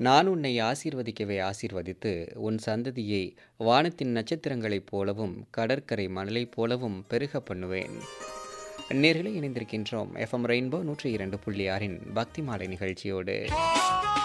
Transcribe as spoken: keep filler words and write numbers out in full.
நான் உன்னை ஆசீர்வதிக்கவே ஆசீர்வதித்து, உன் சந்ததியை வானத்தின் நட்சத்திரங்களைப் போலவும், கடற்கரை மணலைப் போலவும் பெருகப் பண்ணுவேன். நேயர்களே இணைந்திருக்கின்றோம் எஃப்எம் ரெயின்போ நூற்றி இரண்டு புள்ளி ஆறின் பக்தி மாலை நிகழ்ச்சியோடு.